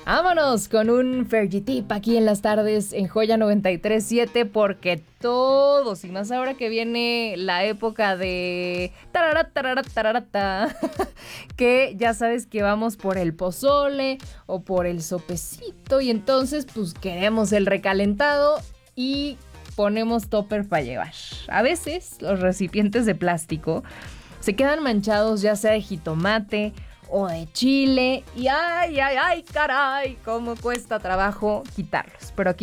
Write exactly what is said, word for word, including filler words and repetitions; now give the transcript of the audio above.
Vámonos con un Fergie aquí en las tardes en Joya noventa y tres punto siete porque todos, y más ahora que viene la época de tarara, tarara, tararata, que ya sabes que vamos por el pozole o por el sopecito y entonces pues queremos el recalentado y ponemos topper para llevar. A veces los recipientes de plástico se quedan manchados ya sea de jitomate o de chile y ay, ay, ay, caray, cómo cuesta trabajo quitarlos. Pero aquí